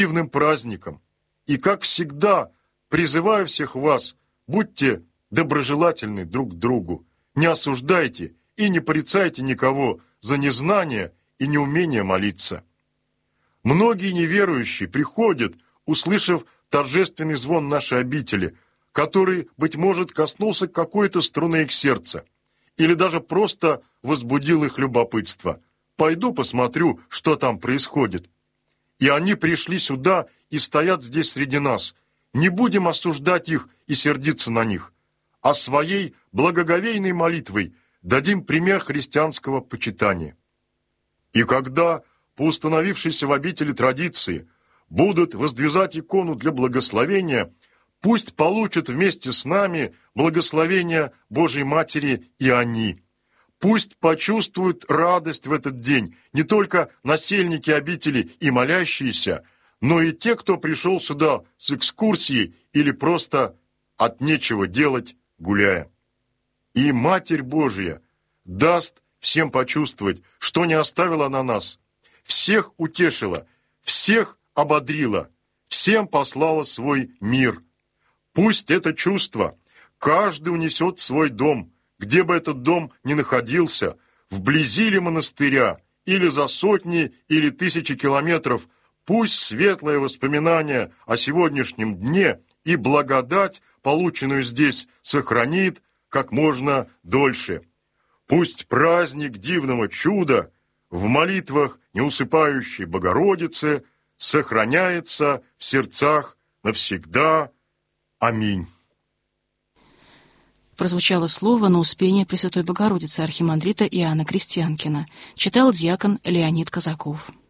дивным праздником. И, как всегда, призываю всех вас, будьте доброжелательны друг к другу, не осуждайте и не порицайте никого за незнание и неумение молиться. Многие неверующие приходят, услышав торжественный звон нашей обители, который, быть может, коснулся какой-то струны их сердца, или даже просто возбудил их любопытство. Пойду посмотрю, что там происходит. И они пришли сюда и стоят здесь среди нас. Не будем осуждать их и сердиться на них, а своей благоговейной молитвой дадим пример христианского почитания. И когда по установившейся в обители традиции будут воздвизать икону для благословения, пусть получат вместе с нами благословение Божьей Матери и они. Пусть почувствуют радость в этот день не только насельники обители и молящиеся, но и те, кто пришел сюда с экскурсией или просто от нечего делать, гуляя. И Матерь Божья даст всем почувствовать, что не оставила она нас, всех утешила, всех ободрила, всем послала свой мир. Пусть это чувство каждый унесет в свой дом, где бы этот дом ни находился, вблизи ли монастыря, или за сотни или тысячи километров, пусть светлое воспоминание о сегодняшнем дне и благодать, полученную здесь, сохранит как можно дольше. Пусть праздник дивного чуда в молитвах неусыпающей Богородицы сохраняется в сердцах навсегда. Аминь. Прозвучало слово на Успение Пресвятой Богородицы архимандрита Иоанна Крестьянкина. Читал диакон Леонид Казаков.